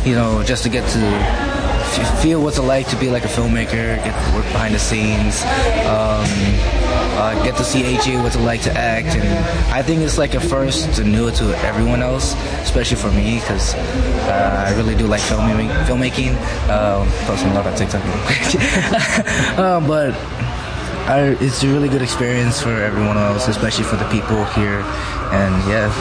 just to get to feel what it's like to be like a filmmaker, get to work behind the scenes, get to see AJ what it's like to act, and I think it's like a first new to everyone else, especially for me, because I really do like filmmaking. Posting a lot on TikTok. But it's a really good experience for everyone else, especially for the people here, and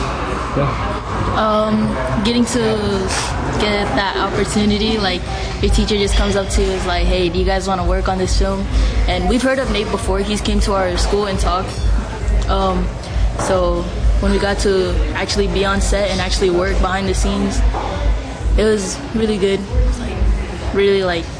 getting to get that opportunity, like your teacher just comes up to you, is like, hey, do you guys want to work on this film? And we've heard of Nate before. He's came to our school and talked. So when we got to actually be on set and actually work behind the scenes, it was really good. Really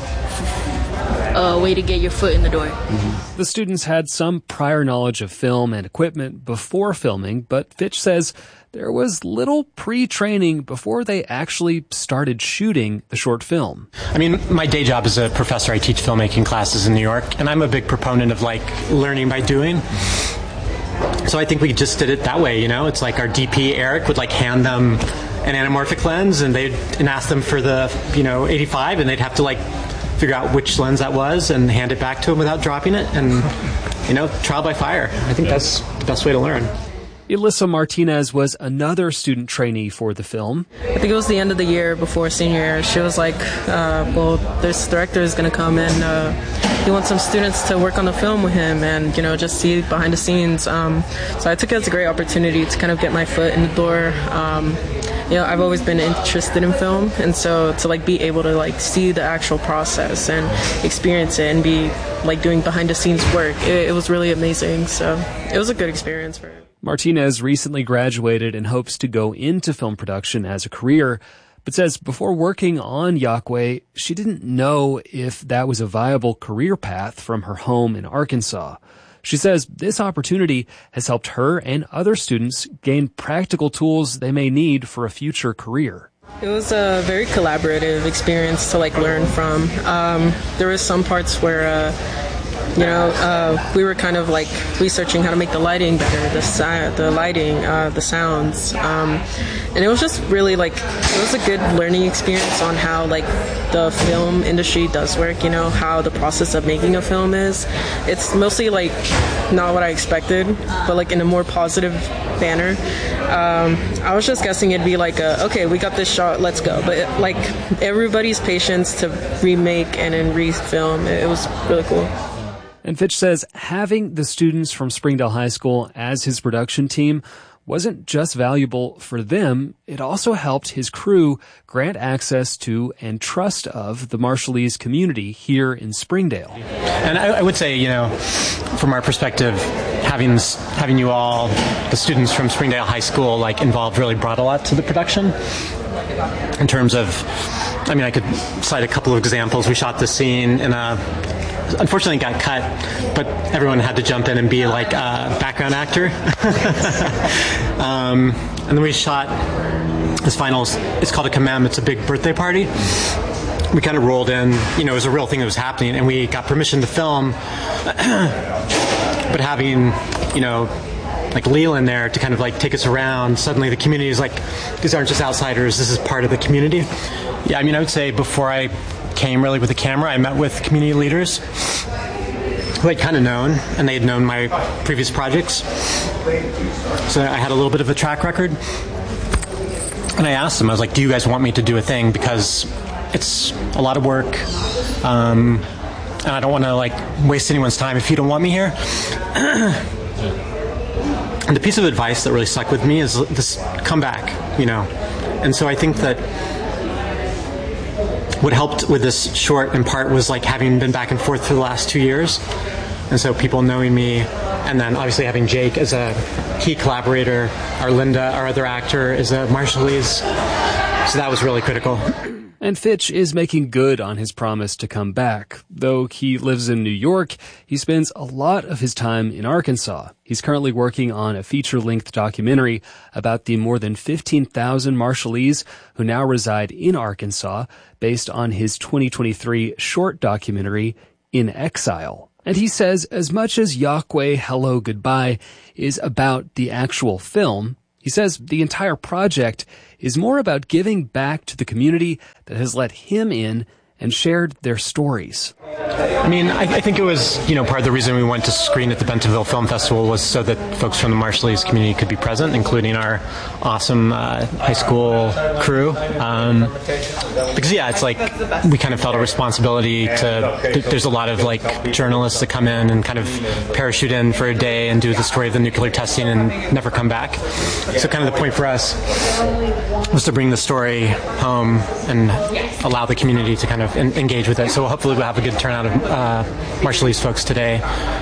a way to get your foot in the door. The students had some prior knowledge of film and equipment before filming, but Fitch says there was little pre-training before they actually started shooting the short film. I mean, my day job is a professor. I teach filmmaking classes in New York, and I'm a big proponent of learning by doing. So I think we just did it that way, It's like our DP, Eric, would hand them an anamorphic lens, and ask them for the, 85, and they'd have to figure out which lens that was and hand it back to him without dropping it, and, trial by fire. I think that's the best way to learn. Elissa Martinez was another student trainee for the film. I think it was the end of the year before senior year. She was like, this director is going to come and he wants some students to work on the film with him and, just see behind the scenes. So I took it as a great opportunity to kind of get my foot in the door. I've always been interested in film, and so to be able to see the actual process and experience it and be doing behind the scenes work, it was really amazing. So it was a good experience for her. Martinez recently graduated and hopes to go into film production as a career, but says before working on Yakweh, she didn't know if that was a viable career path from her home in Arkansas. She says this opportunity has helped her and other students gain practical tools they may need for a future career. It was a very collaborative experience to learn from. There was some parts where we were kind of researching how to make the lighting better, the lighting, the sounds, and it was just really it was a good learning experience on how the film industry does work, how the process of making a film is. It's mostly not what I expected, but in a more positive manner. I was just guessing it'd be okay, we got this shot, let's go. But everybody's patience to remake and then refilm, it was really cool. And Fitch says having the students from Springdale High School as his production team wasn't just valuable for them, it also helped his crew grant access to and trust of the Marshallese community here in Springdale. And I would say, from our perspective, having you all, the students from Springdale High School, involved really brought a lot to the production. In terms of, I could cite a couple of examples. We shot this scene in unfortunately got cut, but everyone had to jump in and be a background actor. And then we shot this final, it's called a Kamem, it's a big birthday party. We kind of rolled in, it was a real thing that was happening, and we got permission to film, but having, Leland there to kind of take us around, suddenly the community is these aren't just outsiders, this is part of the community. Yeah, I would say before I came really with the camera, I met with community leaders who I'd kind of known, and they had known my previous projects. So I had a little bit of a track record. And I asked them, I was like, do you guys want me to do a thing? Because it's a lot of work, and I don't want to waste anyone's time if you don't want me here. And the piece of advice that really stuck with me is this: come back, And so I think that what helped with this short in part was having been back and forth for the last 2 years, and so people knowing me, and then obviously having Jake as a key collaborator, Linda, our other actor, is a Marshallese, so that was really critical. And Fitch is making good on his promise to come back. Though he lives in New York, he spends a lot of his time in Arkansas. He's currently working on a feature-length documentary about the more than 15,000 Marshallese who now reside in Arkansas, based on his 2023 short documentary, In Exile. And he says as much as Yakweh Hello Goodbye is about the actual film, He says the entire project is more about giving back to the community that has let him in and shared their stories. I mean, I think it was, part of the reason we went to screen at the Bentonville Film Festival was so that folks from the Marshallese community could be present, including our awesome high school crew. Because, it's like we kind of felt a responsibility there's a lot of like journalists that come in and kind of parachute in for a day and do the story of the nuclear testing and never come back. So kind of the point for us was to bring the story home and allow the community to kind of engage with it. So hopefully we'll have a good turnout of Marshallese folks today.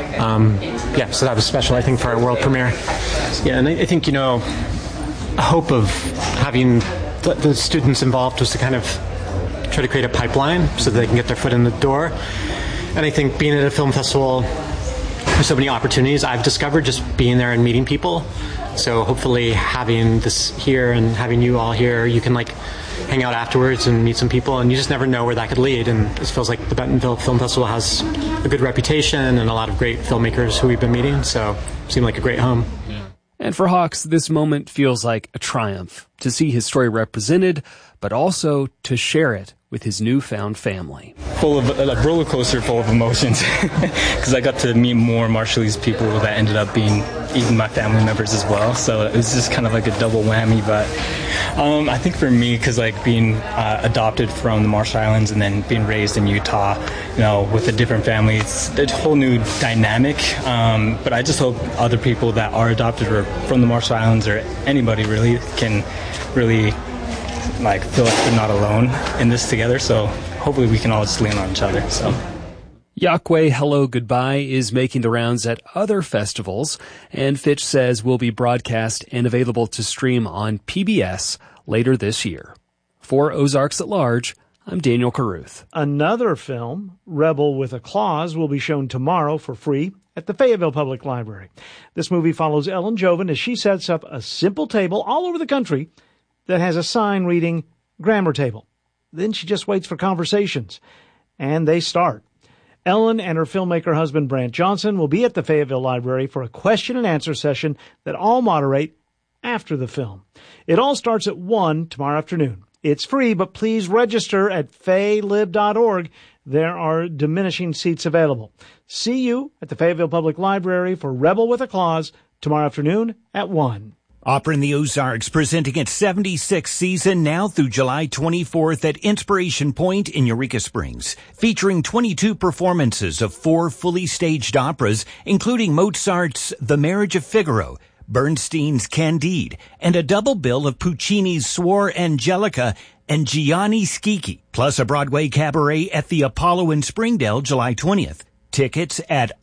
So that was special, I think, for our world premiere. Yeah, and I think, a hope of having the students involved was to kind of try to create a pipeline so that they can get their foot in the door. And I think being at a film festival, there's so many opportunities I've discovered just being there and meeting people. So hopefully having this here and having you all here, you can like hang out afterwards and meet some people, and you just never know where that could lead. And it feels like the Bentonville Film Festival has a good reputation and a lot of great filmmakers who we've been meeting, so it seemed like a great home. And for Hawks, this moment feels like a triumph to see his story represented, but also to share it with his newfound family. Full of a roller coaster full of emotions, because I got to meet more Marshallese people that ended up being even my family members as well. So it was just kind of like a double whammy. But I think for me, because like being adopted from the Marshall Islands and then being raised in Utah, with a different family, it's a whole new dynamic. But I just hope other people that are adopted or from the Marshall Islands or anybody really can really feel like they're not alone in this together. So hopefully we can all just lean on each other. So Yahweh Hello Goodbye is making the rounds at other festivals, and Fitch says will be broadcast and available to stream on PBS later this year. For Ozarks at Large, I'm Daniel Carruth. Another film, Rebel with a Clause, will be shown tomorrow for free at the Fayetteville Public Library. This movie follows Ellen Jovan as she sets up a simple table all over the country that has a sign reading Grammar Table. Then she just waits for conversations, and they start. Ellen and her filmmaker husband, Brant Johnson, will be at the Fayetteville Library for a question and answer session that I'll moderate after the film. It all starts at 1 tomorrow afternoon. It's free, but please register at faylib.org. There are diminishing seats available. See you at the Fayetteville Public Library for Rebel with a Clause tomorrow afternoon at 1. Opera in the Ozarks presenting its 76th season now through July 24th at Inspiration Point in Eureka Springs, featuring 22 performances of 4 fully staged operas, including Mozart's The Marriage of Figaro, Bernstein's Candide, and a double bill of Puccini's Suor Angelica and Gianni Schicchi, plus a Broadway cabaret at the Apollo in Springdale July 20th. Tickets at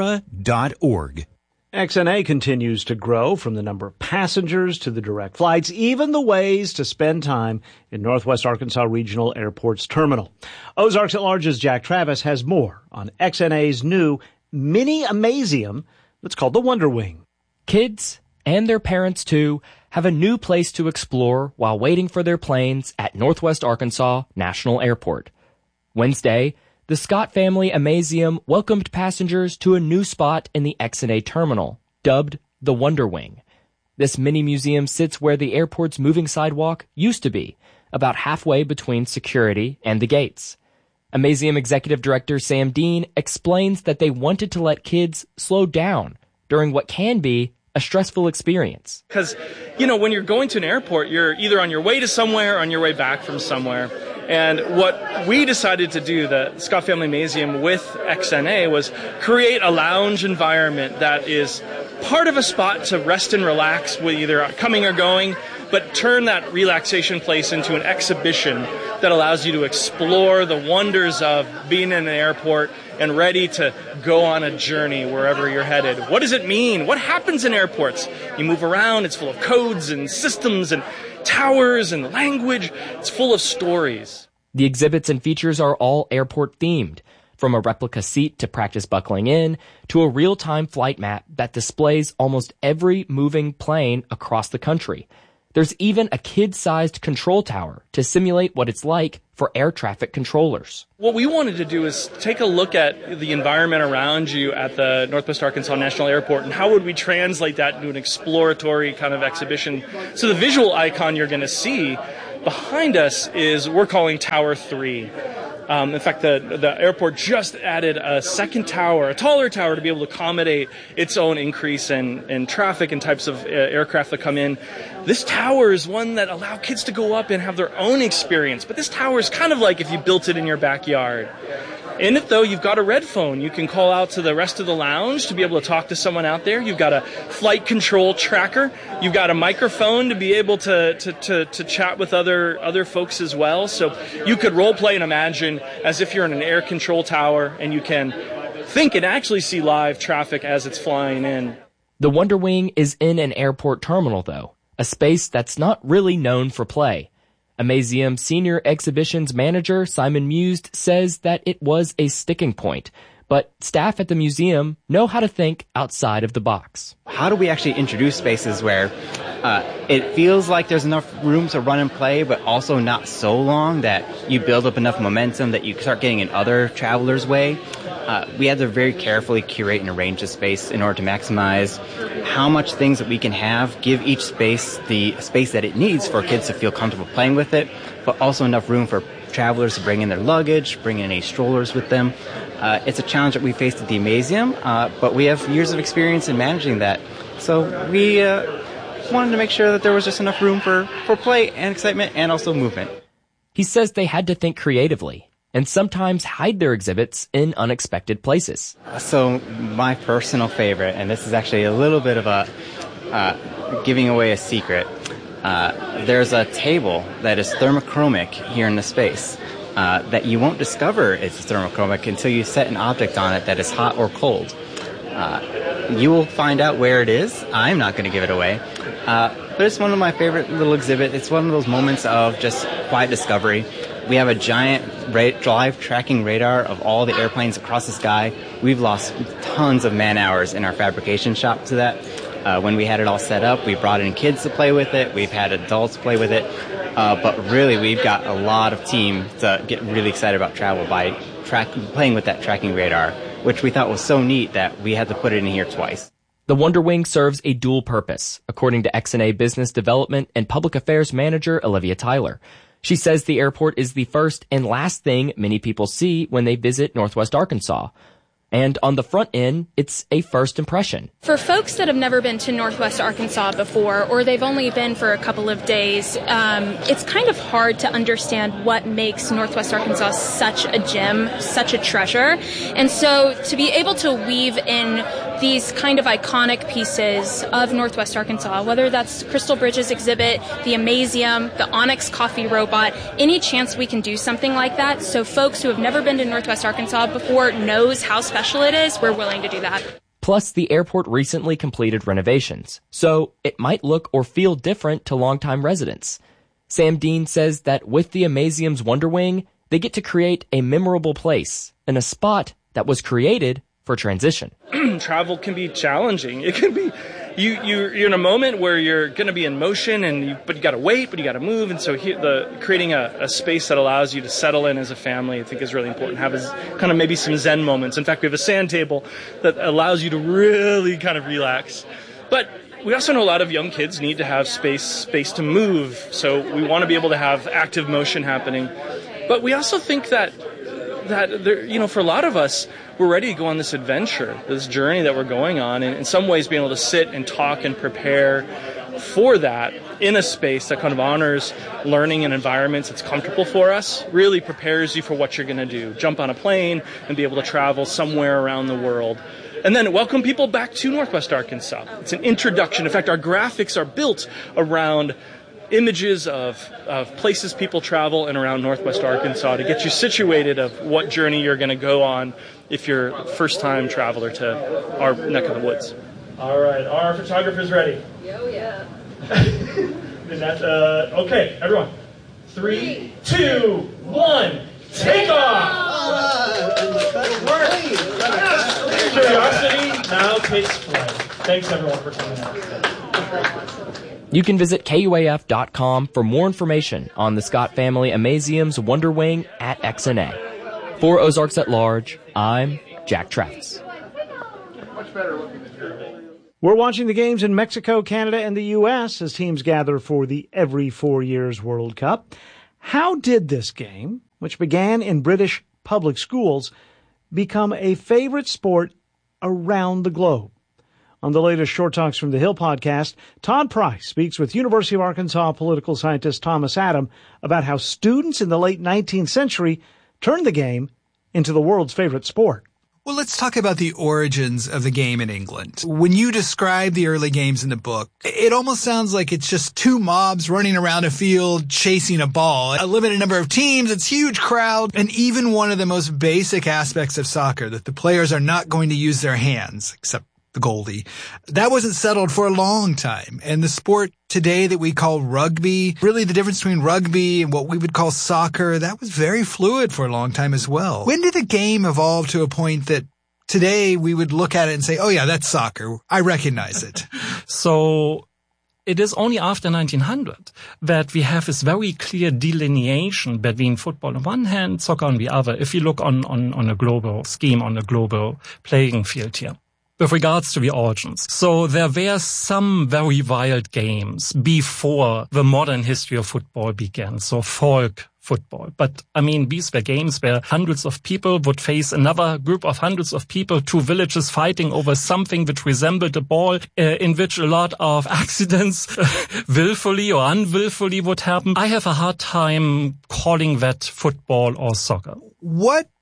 opera.org. XNA continues to grow, from the number of passengers to the direct flights, even the ways to spend time in Northwest Arkansas Regional Airport's terminal. Ozarks at Large's Jack Travis has more on XNA's new mini Amazium that's called the Wonder Wing. Kids, and their parents too, have a new place to explore while waiting for their planes at Northwest Arkansas National Airport. Wednesday, the Scott family Amazium welcomed passengers to a new spot in the XNA terminal, dubbed the Wonder Wing. This mini-museum sits where the airport's moving sidewalk used to be, about halfway between security and the gates. Amazium Executive Director Sam Dean explains that they wanted to let kids slow down during what can be a stressful experience. Because, when you're going to an airport, you're either on your way to somewhere or on your way back from somewhere. And what we decided to do, the Scott Family Amazium with XNA, was create a lounge environment that is part of a spot to rest and relax with either coming or going, but turn that relaxation place into an exhibition that allows you to explore the wonders of being in an airport and ready to go on a journey wherever you're headed. What does it mean? What happens in airports? You move around, it's full of codes and systems and towers and language. It's full of stories. The exhibits and features are all airport themed, from a replica seat to practice buckling in, to a real-time flight map that displays almost every moving plane across the country. There's even a kid-sized control tower to simulate what it's like for air traffic controllers. What we wanted to do is take a look at the environment around you at the Northwest Arkansas National Airport and how would we translate that into an exploratory kind of exhibition. So the visual icon you're going to see behind us is we're calling Tower 3. In fact, the airport just added a second tower, a taller tower, to be able to accommodate its own increase in traffic and types of aircraft that come in. This tower is one that allows kids to go up and have their own experience. But this tower is kind of like if you built it in your backyard. In it, though, you've got a red phone. You can call out to the rest of the lounge to be able to talk to someone out there. You've got a flight control tracker. You've got a microphone to be able to chat with other folks as well. So you could role play and imagine as if you're in an air control tower and you can think and actually see live traffic as it's flying in. The Wonder Wing is in an airport terminal, though, a space that's not really known for play. Amazeum Senior Exhibitions Manager Simon Mused says that it was a sticking point, but staff at the museum know how to think outside of the box. How do we actually introduce spaces where it feels like there's enough room to run and play, but also not so long that you build up enough momentum that you start getting in other travelers' way? We had to very carefully curate and arrange the space in order to maximize how much things that we can have, give each space the space that it needs for kids to feel comfortable playing with it, but also enough room for travelers to bring in their luggage, bring in any strollers with them. It's a challenge that we faced at the Amazeum, but we have years of experience in managing that. So we wanted to make sure that there was just enough room for play and excitement and also movement. He says they had to think creatively and sometimes hide their exhibits in unexpected places. So my personal favorite, and this is actually a little bit of a giving away a secret, there's a table that is thermochromic here in the space that you won't discover it's thermochromic until you set an object on it that is hot or cold. You will find out where it is. I'm not going to give it away. But it's one of my favorite little exhibits. It's one of those moments of just quiet discovery. We have a giant live tracking radar of all the airplanes across the sky. We've lost tons of man hours in our fabrication shop to that. When we had it all set up, we brought in kids to play with it. We've had adults play with it. But really, we've got a lot of team to get really excited about travel by playing with that tracking radar, which we thought was so neat that we had to put it in here twice. The Wonder Wing serves a dual purpose, according to XNA Business Development and Public Affairs Manager Olivia Tyler. She says the airport is the first and last thing many people see when they visit Northwest Arkansas. And on the front end, it's a first impression. For folks that have never been to Northwest Arkansas before, or they've only been for a couple of days, it's kind of hard to understand what makes Northwest Arkansas such a gem, such a treasure. And so to be able to weave in these kind of iconic pieces of Northwest Arkansas, whether that's Crystal Bridges exhibit, the Amazeum, the Onyx coffee robot, any chance we can do something like that so folks who have never been to Northwest Arkansas before knows how special it is, we're willing to do that. Plus, the airport recently completed renovations, so it might look or feel different to longtime residents. Sam Dean says that with the Amazeum's Wonder Wing, they get to create a memorable place in a spot that was created for transition. Travel can be challenging. It can be you're in a moment where you're going to be in motion, but you got to wait, but you got to move, and so creating a space that allows you to settle in as a family, I think, is really important. Have kind of maybe some Zen moments. In fact, we have a sand table that allows you to really kind of relax. But we also know a lot of young kids need to have space to move, so we want to be able to have active motion happening. But we also think that there, for a lot of us, we're ready to go on this adventure, this journey that we're going on, and in some ways being able to sit and talk and prepare for that in a space that kind of honors learning and environments that's comfortable for us, really prepares you for what you're going to do. Jump on a plane and be able to travel somewhere around the world. And then welcome people back to Northwest Arkansas. It's an introduction. In fact, our graphics are built around images of places people travel and around Northwest Arkansas to get you situated of what journey you're going to go on if you're a first-time traveler to our neck of the woods. All right, our photographer's ready. Oh, yeah. Okay, everyone. 3, 2, 1, take off! Curiosity now takes flight. Thanks, everyone, for coming out. You can visit KUAF.com for more information on the Scott Family Amazeum's Wonder Wing at XNA. For Ozarks at Large, I'm Jack Travis. We're watching the games in Mexico, Canada, and the U.S. as teams gather for the every 4 years World Cup. How did this game, which began in British public schools, become a favorite sport around the globe? On the latest Short Talks from the Hill podcast, Todd Price speaks with University of Arkansas political scientist Thomas Adam about how students in the late 19th century turned the game into the world's favorite sport. Well, let's talk about the origins of the game in England. When you describe the early games in the book, it almost sounds like it's just two mobs running around a field chasing a ball. A limited number of teams, it's huge crowd, and even one of the most basic aspects of soccer, that the players are not going to use their hands, except the goalie. That wasn't settled for a long time. And the sport today that we call rugby, really the difference between rugby and what we would call soccer, that was very fluid for a long time as well. When did the game evolve to a point that today we would look at it and say, oh yeah, that's soccer. I recognize it. So it is only after 1900 that we have this very clear delineation between football on one hand, soccer on the other, if you look on a global scheme, on a global playing field here. With regards to the origins. So there were some very wild games before the modern history of football began. So folk football. But I mean, these were games where hundreds of people would face another group of hundreds of people, two villages fighting over something which resembled a ball, in which a lot of accidents, willfully or unwillfully, would happen. I have a hard time calling that football or soccer. What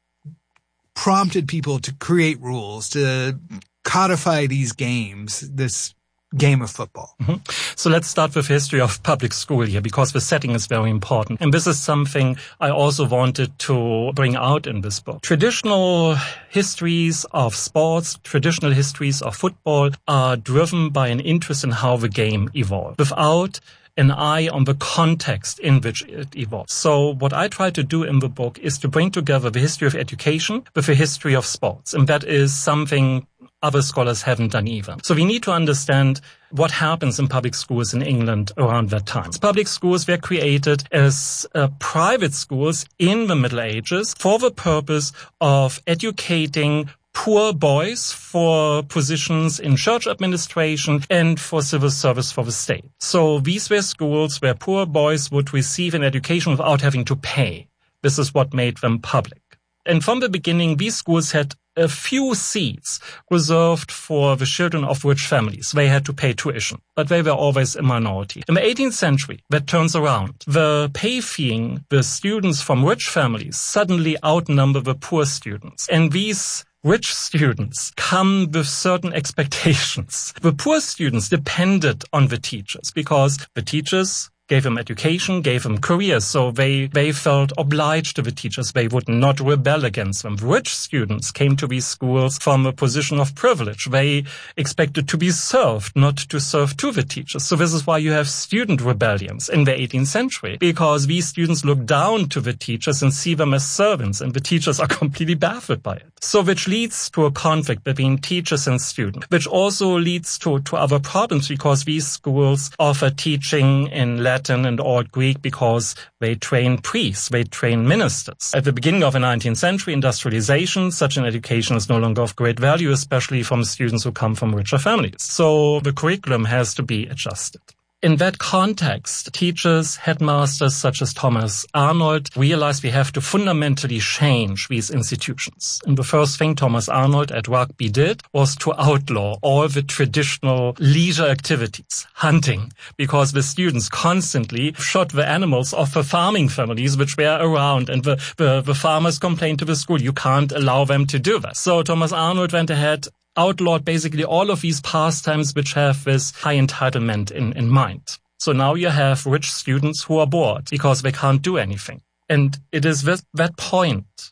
prompted people to create rules, to codify these games, this game of football? So let's start with history of public school here, because the setting is very important. And this is something I also wanted to bring out in this book. Traditional histories of sports, traditional histories of football are driven by an interest in how the game evolved, without an eye on the context in which it evolved. So what I try to do in the book is to bring together the history of education with the history of sports. And that is something other scholars haven't done either. So we need to understand what happens in public schools in England around that time. Public schools were created as private schools in the Middle Ages for the purpose of educating poor boys for positions in church administration and for civil service for the state. So these were schools where poor boys would receive an education without having to pay. This is what made them public. And from the beginning, these schools had a few seats reserved for the children of rich families. They had to pay tuition, but they were always a minority. In the 18th century, that turns around. The pay-feeing, the students from rich families suddenly outnumber the poor students. And these rich students come with certain expectations. The poor students depended on the teachers because the teachers gave them education, gave them careers, so they felt obliged to the teachers. They would not rebel against them. Rich students came to these schools from a position of privilege. They expected to be served, not to serve to the teachers. So this is why you have student rebellions in the 18th century, because these students look down to the teachers and see them as servants, and the teachers are completely baffled by it. So which leads to a conflict between teachers and students, which also leads to other problems, because these schools offer teaching in Latin and Old Greek because they train priests, they train ministers. At the beginning of the 19th century, industrialization, such an education is no longer of great value, especially from students who come from richer families. So the curriculum has to be adjusted. In that context, teachers, headmasters such as Thomas Arnold realized we have to fundamentally change these institutions. And the first thing Thomas Arnold at Rugby did was to outlaw all the traditional leisure activities, hunting, because the students constantly shot the animals of the farming families which were around, and the farmers complained to the school, you can't allow them to do that. So Thomas Arnold went ahead, outlawed basically all of these pastimes which have this high entitlement in mind. So now you have rich students who are bored because they can't do anything. And it is at that point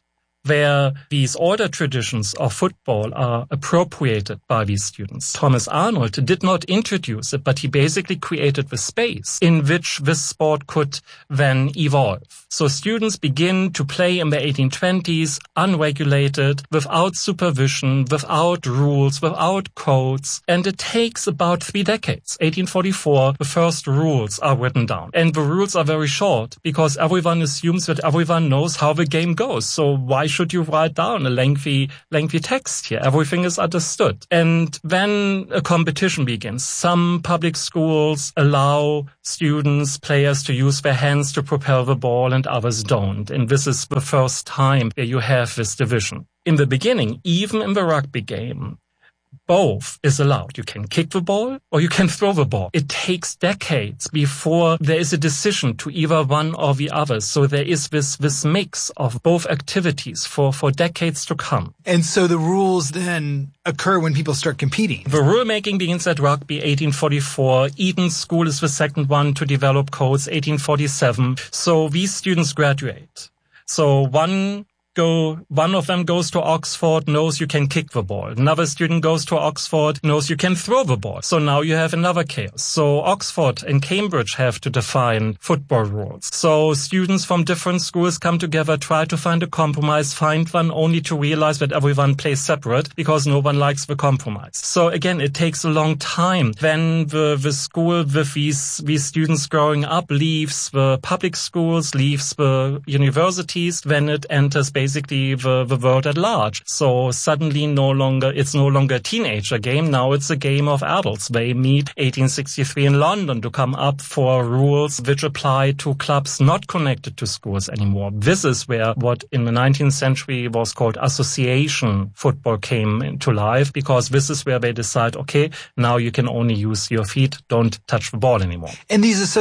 where these older traditions of football are appropriated by these students. Thomas Arnold did not introduce it, but he basically created the space in which this sport could then evolve. So students begin to play in the 1820s, unregulated, without supervision, without rules, without codes, and it takes about 3 decades. 1844, the first rules are written down. And the rules are very short because everyone assumes that everyone knows how the game goes. So why should you write down a lengthy text here? Everything is understood. And then a competition begins. Some public schools allow students, players to use their hands to propel the ball and others don't. And this is the first time where you have this division. In the beginning, even in the rugby game, both is allowed. You can kick the ball or you can throw the ball. It takes decades before there is a decision to either one or the other. So there is this mix of both activities for decades to come. And so the rules then occur when people start competing. The rulemaking begins at rugby, 1844. Eton School is the second one to develop codes, 1847. So these students graduate. So one of them goes to Oxford, knows you can kick the ball. Another student goes to Oxford, knows you can throw the ball. So now you have another chaos. So Oxford and Cambridge have to define football rules. So students from different schools come together, try to find a compromise, find one only to realize that everyone plays separate because no one likes the compromise. So again, it takes a long time. Then the school with these students growing up leaves the public schools, leaves the universities, then it enters basically the world at large. So suddenly it's no longer a teenager game. Now it's a game of adults. They meet 1863 in London to come up for rules which apply to clubs not connected to schools anymore. This is where what in the 19th century was called association football came into life, because this is where they decide, okay, now you can only use your feet, don't touch the ball anymore. And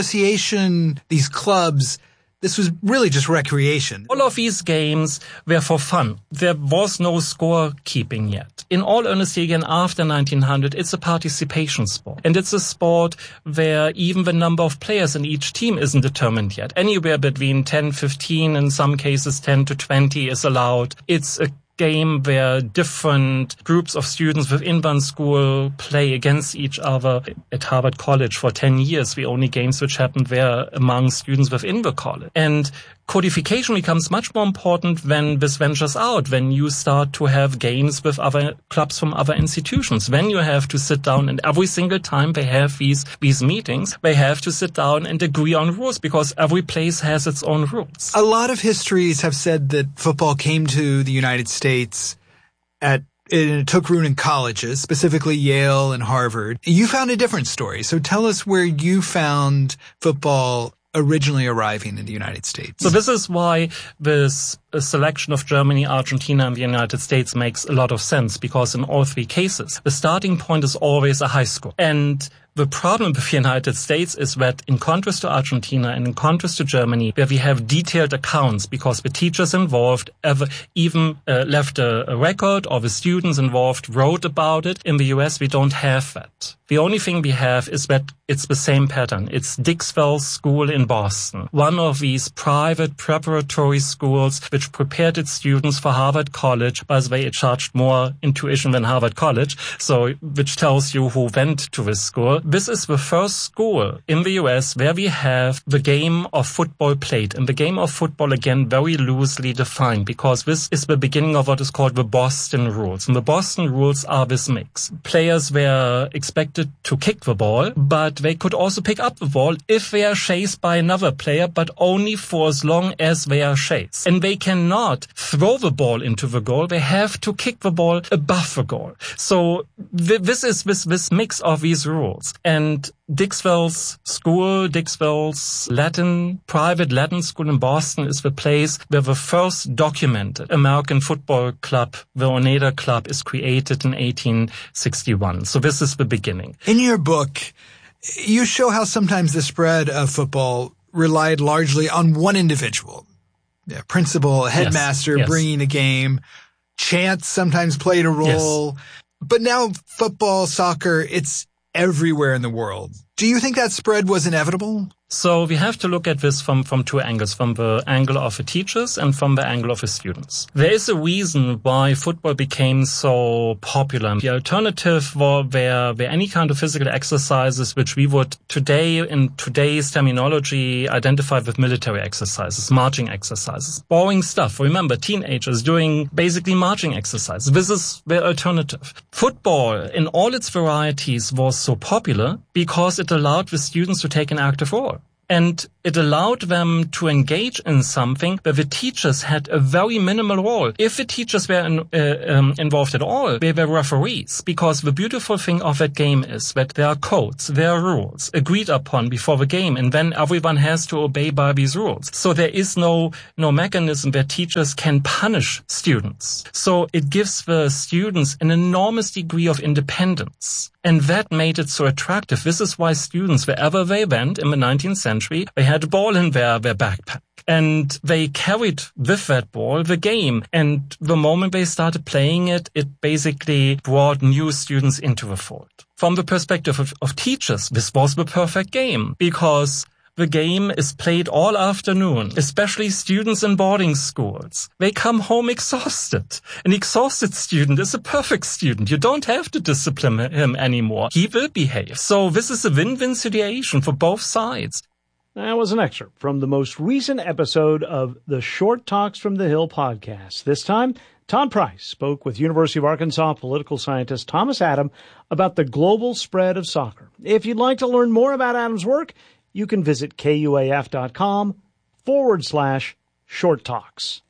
these clubs, this was really just recreation. All of these games were for fun. There was no scorekeeping yet. In all honesty, again, after 1900, it's a participation sport. And it's a sport where even the number of players in each team isn't determined yet. Anywhere between 10, 15, in some cases 10 to 20 is allowed. It's a game where different groups of students within one school play against each other. At Harvard College for 10 years, the only games which happened were among students within the college. And codification becomes much more important when this ventures out, when you start to have games with other clubs from other institutions. When you have to sit down, and every single time they have these meetings, they have to sit down and agree on rules because every place has its own rules. A lot of histories have said that football came to the United States it took root in colleges, specifically Yale and Harvard. You found a different story. So tell us where you found football originally arriving in the United States. So this is why this selection of Germany, Argentina, and the United States makes a lot of sense, because in all 3 cases, the starting point is always a high school. And the problem with the United States is that in contrast to Argentina and in contrast to Germany, where we have detailed accounts because the teachers involved even left a record, or the students involved wrote about it, in the US we don't have that. The only thing we have is that it's the same pattern. It's Dixwell School in Boston, one of these private preparatory schools which prepared its students for Harvard College. By the way, it charged more in tuition than Harvard College, so which tells you who went to this school. This is the first school in the US where we have the game of football played. And the game of football, again, very loosely defined, because this is the beginning of what is called the Boston rules. And the Boston rules are this mix. Players were expected to kick the ball, but they could also pick up the ball if they are chased by another player, but only for as long as they are chased. And they cannot throw the ball into the goal. They have to kick the ball above the goal. So this is this mix of these rules. And Dixwell's school, Dixwell's private Latin school in Boston, is the place where the first documented American football club, the Oneida Club, is created in 1861. So this is the beginning. In your book, you show how sometimes the spread of football relied largely on one individual. Yeah, principal, headmaster, yes. Bringing a game. Chance sometimes played a role. Yes. But now football, soccer, it's everywhere in the world. Do you think that spread was inevitable? So we have to look at this from two angles, from the angle of the teachers and from the angle of the students. There is a reason why football became so popular. The alternative were any kind of physical exercises which we would today, in today's terminology, identify with military exercises, marching exercises. Boring stuff. Remember, teenagers doing basically marching exercises. This is the alternative. Football, in all its varieties, was so popular because it allowed the students to take an active role. And it allowed them to engage in something where the teachers had a very minimal role. If the teachers were involved at all, they were referees, because the beautiful thing of that game is that there are codes, there are rules agreed upon before the game, and then everyone has to obey by these rules. So there is no mechanism where teachers can punish students. So it gives the students an enormous degree of independence. And that made it so attractive. This is why students, wherever they went in the 19th century, they had a ball in their backpack. And they carried with that ball the game. And the moment they started playing it, it basically brought new students into the fold. From the perspective of teachers, this was the perfect game, because the game is played all afternoon, especially students in boarding schools. They come home exhausted. An exhausted student is a perfect student. You don't have to discipline him anymore. He will behave. So this is a win-win situation for both sides. That was an excerpt from the most recent episode of the Short Talks from the Hill podcast. This time, Todd Price spoke with University of Arkansas political scientist Thomas Adam about the global spread of soccer. If you'd like to learn more about Adam's work, you can visit KUAF.com/short talks.